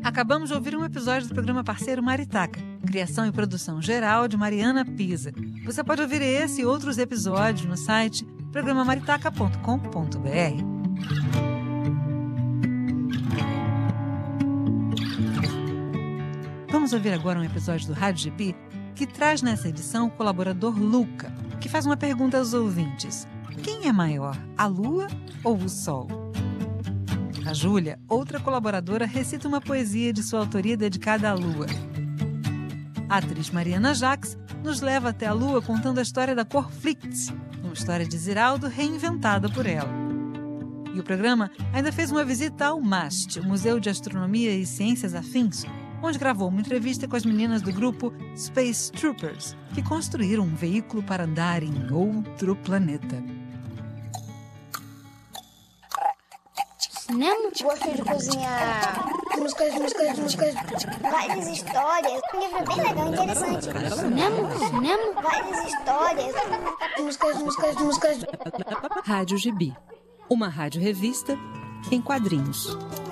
Acabamos de ouvir um episódio do programa parceiro Maritaca, criação e produção geral de Mariana Pisa. Você pode ouvir esse e outros episódios no site programamaritaca.com.br. Vamos ouvir agora um episódio do Rádio GB que traz nessa edição o colaborador Luca, que faz uma pergunta aos ouvintes. Quem é maior, a Lua ou o Sol? A Júlia, outra colaboradora, recita uma poesia de sua autoria dedicada à Lua. A atriz Mariana Jacques nos leva até a Lua contando a história da cor Flix, uma história de Ziraldo reinventada por ela. E o programa ainda fez uma visita ao MAST, o Museu de Astronomia e Ciências Afins, onde gravou uma entrevista com as meninas do grupo Space Troopers, que construíram um veículo para andar em outro planeta. Cinema? Gosto de cozinhar. Músicas. Várias histórias. Um livro bem legal, interessante. Cinema? Várias histórias. Músicas. Rádio GB, uma rádio-revista em quadrinhos.